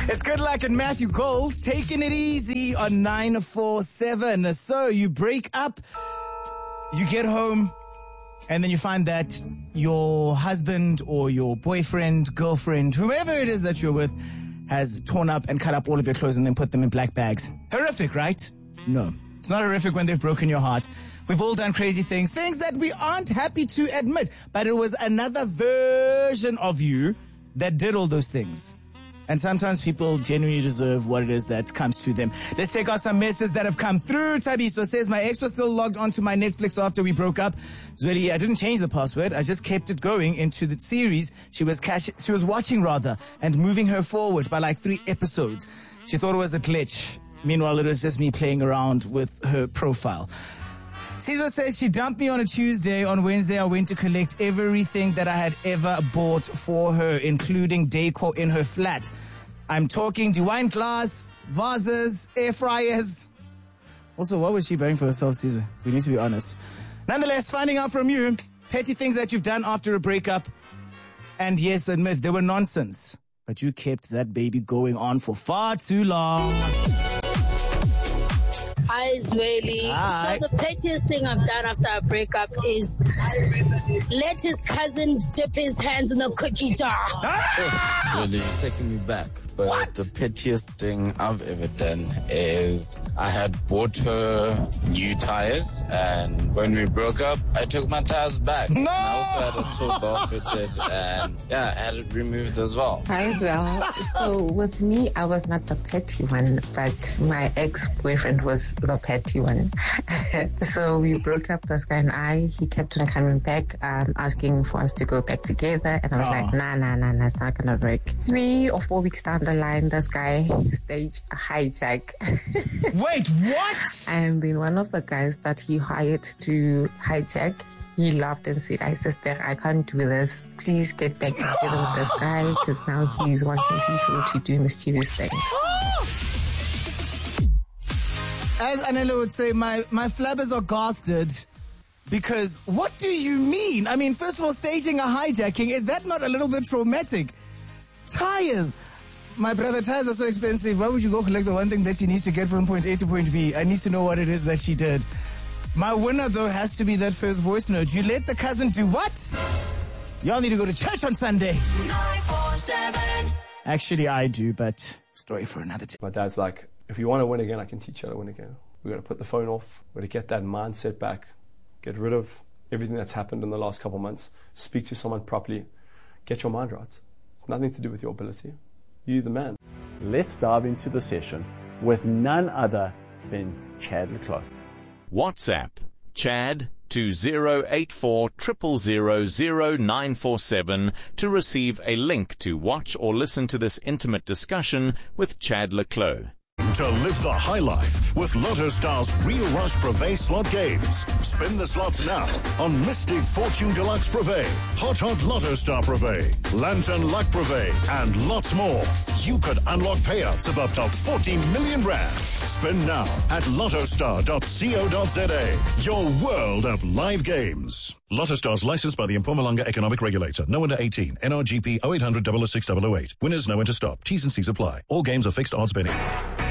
It's Good Luck and Matthew Gold taking it easy on 947. So you break up, you get home, and then you find that your husband or your boyfriend, girlfriend, whoever it is that you're with, has torn up and cut up all of your clothes and then put them in black bags. Horrific, right? No. It's not horrific when they've broken your heart. We've all done crazy things that we aren't happy to admit, but it was another version of you that did all those things. And sometimes people genuinely deserve what it is that comes to them. Let's check out some messages that have come through. Tabiso says, my ex was still logged onto my Netflix after we broke up. Zweli, I didn't change the password. I just kept it going into the series she was watching and moving her forward by like 3 episodes. She thought it was a glitch. Meanwhile, it was just me playing around with her profile. Caesar says she dumped me on a Tuesday. On Wednesday, I went to collect everything that I had ever bought for her, including decor in her flat. I'm talking the wine glass, vases, air fryers. Also, what was she buying for herself, Caesar? We need to be honest. Nonetheless, finding out from you, petty things that you've done after a breakup. And yes, admit, they were nonsense. But you kept that baby going on for far too long. Hi, Zweli. Hi. So the pettiest thing I've done after a breakup is let his cousin dip his hands in the cookie jar. Really, you're taking me back. But What? The pettiest thing I've ever done is I had bought her new tires, and when we broke up, I took my tires back. No! And I also had a tow bar fitted, and I had it removed as well. Hi as well. So with me, I was not the petty one, but my ex-boyfriend was the petty one. So we broke up, this guy and I. He kept on coming back, asking for us to go back together. And I was like, nah, it's not gonna work. 3 or 4 weeks down the line, this guy staged a hijack. Wait, what? And then one of the guys that he hired to hijack, he laughed and said, "I sister, I can't do this. Please get back together with this guy because now he's wanting people to do mischievous things." As Anela would say, my flabbers are gasted. Because what do you mean? I mean, first of all, staging a hijacking, is that not a little bit traumatic? Tires. My brother, tires are so expensive. Why would you go collect the one thing that she needs to get from point A to point B? I need to know what it is that she did. My winner, though, has to be that first voice note. You let the cousin do what? Y'all need to go to church on Sunday. 947. Actually, I do, but story for another time. My dad's like, if you want to win again, I can teach you how to win again. We're going to put the phone off. We're going to get that mindset back. Get rid of everything that's happened in the last couple of months. Speak to someone properly. Get your mind right. It's nothing to do with your ability. You're the man. Let's dive into the session with none other than Chad Leclerc. WhatsApp Chad 2084 000 947 to receive a link to watch or listen to this intimate discussion with Chad Leclerc. To live the high life with Lotto Star's Real Rush Privé slot games. Spin the slots now on Mystic Fortune Deluxe Privé, Hot Lotto Star Privé, Lantern Luck Privé, and lots more. You could unlock payouts of up to 40 million rand. Spin now at lottostar.co.za. Your world of live games. Lotto Stars licensed by the Mpumalanga Economic Regulator. No under 18. NRGP 0800 006 008. Winners know when to stop. T's and C's apply. All games are fixed odds betting.